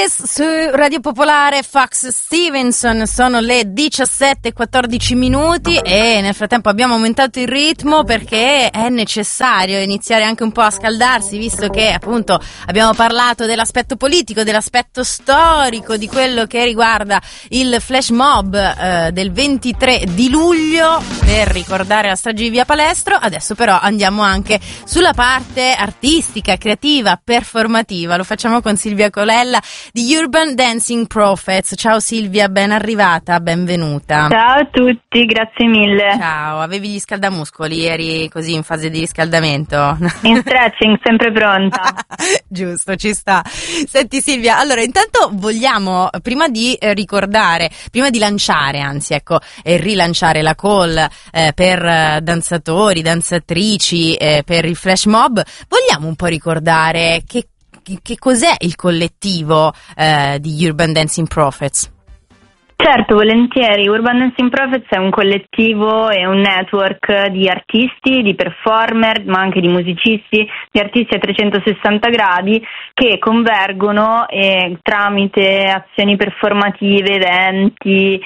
Kiss su Radio Popolare, Fox Stevenson. Sono le 17:14 minuti e nel frattempo abbiamo aumentato il ritmo perché è necessario iniziare anche un po' a scaldarsi, visto che appunto abbiamo parlato dell'aspetto politico, dell'aspetto storico, di quello che riguarda il flash mob del 23 di luglio per ricordare la strage di Via Palestro. Adesso però andiamo anche sulla parte artistica, creativa, performativa. Lo facciamo con Silvia Colella di Urban Dancing Prophets. Ciao Silvia, ben arrivata, benvenuta. Ciao a tutti, grazie mille. Ciao, avevi gli scaldamuscoli, eri così in fase di riscaldamento? In stretching, sempre pronta. Giusto, ci sta. Senti Silvia, allora intanto vogliamo, prima di ricordare, prima di lanciare, anzi ecco, e rilanciare la call per danzatori, danzatrici, per il flash mob, vogliamo un po' ricordare che cos'è il collettivo di Urban Dancing Prophets? Certo, volentieri. Urban Dancing Prophets è un collettivo e un network di artisti, di performer, ma anche di musicisti, di artisti a 360 gradi che convergono e tramite azioni performative, eventi,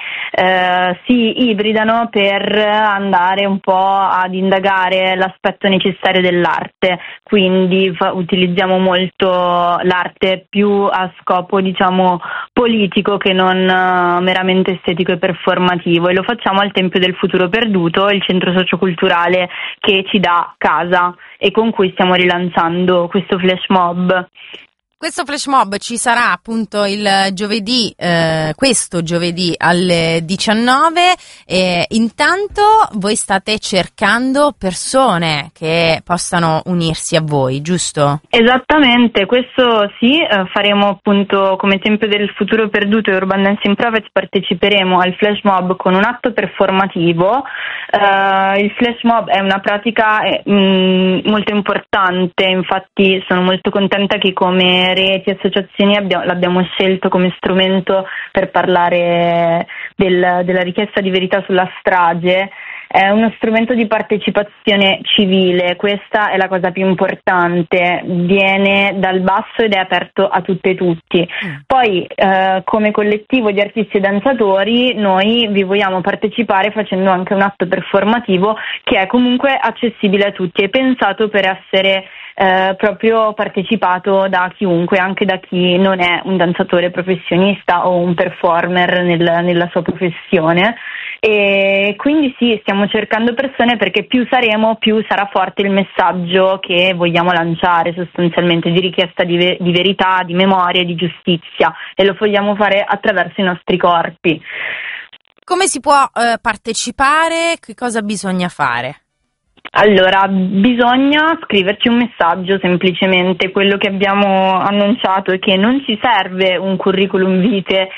si ibridano per andare un po' ad indagare l'aspetto necessario dell'arte. Quindi utilizziamo molto l'arte più a scopo, diciamo, politico che non meramente estetico e performativo, e lo facciamo al Tempio del Futuro Perduto, il centro socioculturale che ci dà casa e con cui stiamo rilanciando questo flash mob. Questo flash mob ci sarà appunto il giovedì, questo giovedì alle 19. Intanto voi state cercando persone che possano unirsi a voi, giusto? Esattamente, questo sì, faremo appunto come Tempio del Futuro Perduto e Urban Dancing Prophets, parteciperemo al flash mob con un atto performativo. Il flash mob è una pratica molto importante, infatti sono molto contenta che come reti e associazioni l'abbiamo scelto come strumento per parlare della richiesta di verità sulla strage. È uno strumento di partecipazione civile, questa è la cosa più importante, viene dal basso ed è aperto a tutte e tutti. Poi come collettivo di artisti e danzatori noi vi vogliamo partecipare facendo anche un atto performativo che è comunque accessibile a tutti, è pensato per essere proprio partecipato da chiunque, anche da chi non è un danzatore professionista o un performer nella sua professione. E quindi sì, stiamo cercando persone perché più saremo, più sarà forte il messaggio che vogliamo lanciare, sostanzialmente di richiesta di verità, di memoria e di giustizia, e lo vogliamo fare attraverso i nostri corpi. Come si può partecipare? Che cosa bisogna fare? Allora, bisogna scriverci un messaggio, semplicemente. Quello che abbiamo annunciato è che non ci serve un curriculum vitae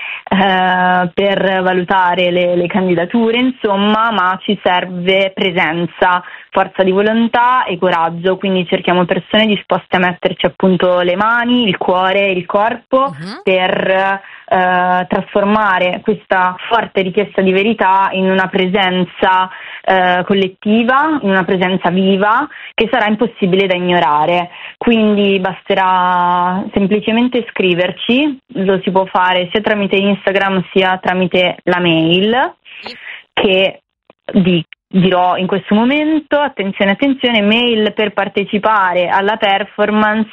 per valutare le candidature, insomma, ma ci serve presenza, forza di volontà e coraggio, quindi cerchiamo persone disposte a metterci appunto le mani, il cuore e il corpo per trasformare questa forte richiesta di verità in una presenza collettiva, in una presenza viva che sarà impossibile da ignorare. Quindi basterà semplicemente scriverci, lo si può fare sia tramite Instagram sia tramite la mail che dirò in questo momento. Attenzione, mail per partecipare alla performance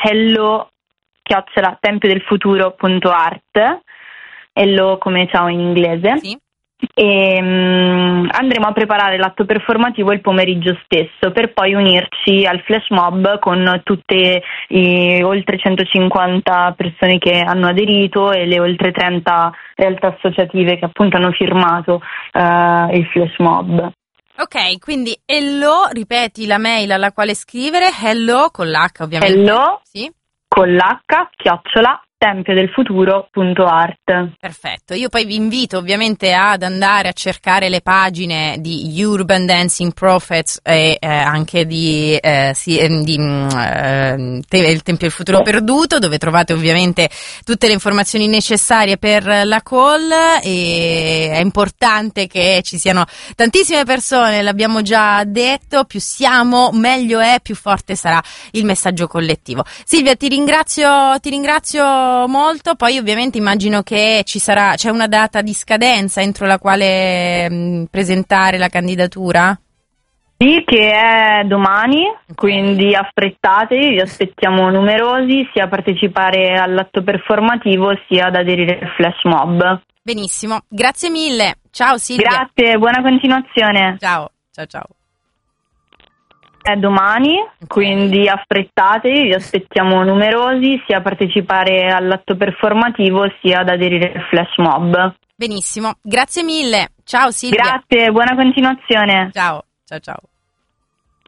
hello@tempiodelfuturo.art, hello come ciao in inglese. Sì. E andremo a preparare l'atto performativo il pomeriggio stesso per poi unirci al flash mob con tutte oltre 150 persone che hanno aderito e le oltre 30 realtà associative che appunto hanno firmato il flash mob. Ok, quindi hello, ripeti la mail alla quale scrivere, hello con l'H ovviamente. Hello, sì, con l'H, @tempiodelfuturo.art. Perfetto, io poi vi invito ovviamente ad andare a cercare le pagine di Urban Dancing Prophets e anche di il Tempio del Futuro Perduto, dove trovate ovviamente tutte le informazioni necessarie per la call, e è importante che ci siano tantissime persone, l'abbiamo già detto, più siamo meglio è, più forte sarà il messaggio collettivo. Silvia, ti ringrazio molto. Poi ovviamente immagino che c'è una data di scadenza entro la quale presentare la candidatura? Sì, che è domani, quindi affrettatevi, vi aspettiamo numerosi, sia a partecipare all'atto performativo sia ad aderire al flash mob. Benissimo, grazie mille. Ciao Silvia. Grazie, buona continuazione. Ciao, ciao, ciao. È domani, quindi affrettatevi, vi aspettiamo numerosi, sia a partecipare all'atto performativo sia ad aderire al flash mob. Benissimo, grazie mille. Ciao Silvia. Grazie, buona continuazione. Ciao, ciao, ciao.